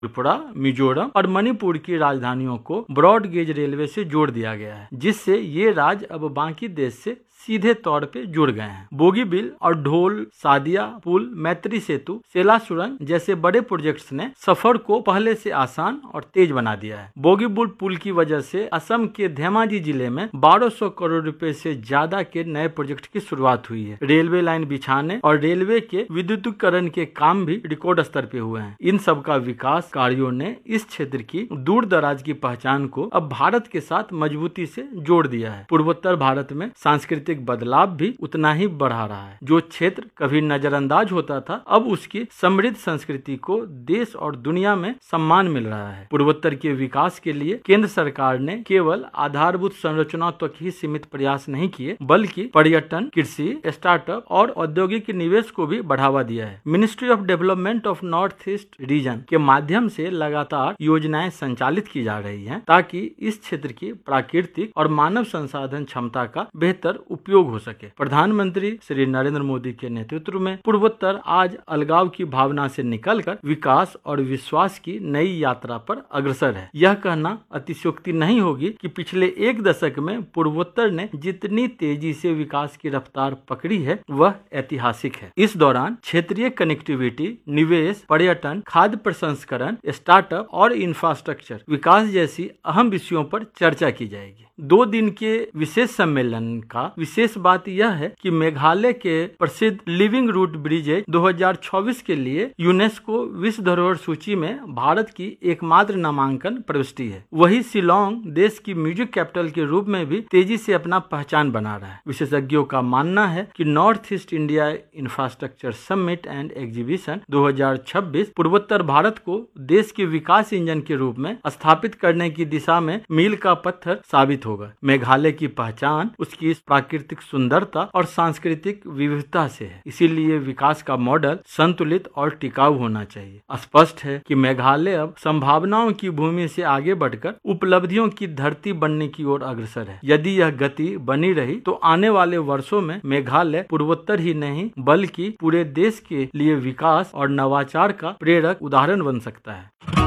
त्रिपुरा, मिजोरम और मणिपुर की राजधानियों को ब्रॉड गेज रेलवे से जोड़ दिया गया है, जिससे ये राज्य अब बाकी देश से सीधे तौर पे जुड़ गए हैं। बोगीबिल और ढोल, सादिया पुल, मैत्री सेतु, सेला सुरंग जैसे बड़े प्रोजेक्ट्स ने सफर को पहले से आसान और तेज बना दिया है। बोगीबिल पुल की वजह से असम के धेमाजी जिले में 1200 करोड़ रुपए से ज्यादा के नए प्रोजेक्ट की शुरुआत हुई है। रेलवे लाइन बिछाने और रेलवे के विद्युतीकरण के काम भी रिकॉर्ड स्तर पे हुए हैं। इन सब का विकास कार्यों ने इस क्षेत्र की दूर दराज की पहचान को अब भारत के साथ मजबूती से जोड़ दिया है। पूर्वोत्तर भारत में सांस्कृतिक बदलाव भी उतना ही बढ़ा रहा है। जो क्षेत्र कभी नजरअंदाज होता था, अब उसकी समृद्ध संस्कृति को देश और दुनिया में सम्मान मिल रहा है। पूर्वोत्तर के विकास के लिए केंद्र सरकार ने केवल आधारभूत संरचना तक ही सीमित प्रयास नहीं किए, बल्कि पर्यटन, कृषि, स्टार्टअप और औद्योगिक निवेश को भी बढ़ावा दिया है। Ministry of development of north east region के माध्यम से लगातार योजनाएं संचालित की जा रही हैं, ताकि इस क्षेत्र की प्राकृतिक और मानव संसाधन क्षमता का बेहतर उपयोग हो सके। प्रधानमंत्री श्री नरेंद्र मोदी के नेतृत्व में पूर्वोत्तर आज अलगाव की भावना से निकलकर विकास और विश्वास की नई यात्रा पर अग्रसर है। यह कहना अतिशयोक्ति नहीं होगी कि पिछले एक दशक में पूर्वोत्तर ने जितनी तेजी से विकास की रफ्तार पकड़ी है, वह ऐतिहासिक है। इस दौरान क्षेत्रीय कनेक्टिविटी, निवेश, पर्यटन, खाद्य प्रसंस्करण, स्टार्टअप और इंफ्रास्ट्रक्चर विकास जैसी अहम विषयों पर चर्चा की जाएगी। 2 दिन के विशेष सम्मेलन का विशेष बात यह है कि मेघालय के प्रसिद्ध लिविंग रूट ब्रिज 2024 के लिए यूनेस्को विश्व धरोहर सूची में भारत की एकमात्र नामांकन प्रविष्टि है। वही शिलोंग देश की म्यूजिक कैपिटल के रूप में भी तेजी से अपना पहचान बना रहा है। विशेषज्ञों का मानना है कि north east India infrastructure summit and exhibition 2026 पूर्वोत्तर भारत को देश के विकास इंजन के रूप में स्थापित करने की दिशा में मील का पत्थर साबित होगा। मेघालय की पहचान उसकी प्राकृतिक सुंदरता और सांस्कृतिक विविधता से है, इसीलिए विकास का मॉडल संतुलित और टिकाऊ होना चाहिए। स्पष्ट है कि मेघालय अब संभावनाओं की भूमि से आगे बढ़कर उपलब्धियों की धरती बनने की ओर अग्रसर है। यदि यह गति बनी रही तो आने वाले वर्षों में मेघालय पूर्वोत्तर ही नहीं बल्कि पूरे देश के लिए विकास और नवाचार का प्रेरक उदाहरण बन सकता है।